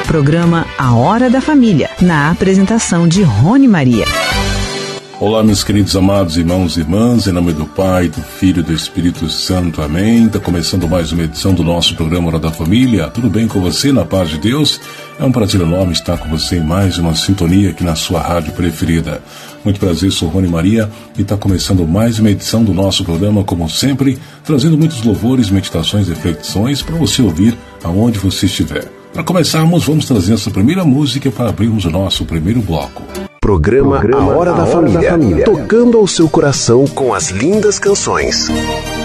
Programa A Hora da Família, na apresentação de Rony Maria. Olá, meus queridos amados irmãos e irmãs, em nome do Pai, do Filho e do Espírito Santo, amém. Está começando mais uma edição do nosso programa Hora da Família. Tudo bem com você, na paz de Deus? É um prazer enorme estar com você em mais uma sintonia aqui na sua rádio preferida. Muito prazer, sou Rony Maria e está começando mais uma edição do nosso programa, como sempre, trazendo muitos louvores, meditações e reflexões para você ouvir aonde você estiver. Para começarmos, vamos trazer essa primeira música para abrirmos o nosso primeiro bloco. Programa A Hora da Família, tocando ao seu coração com as lindas canções.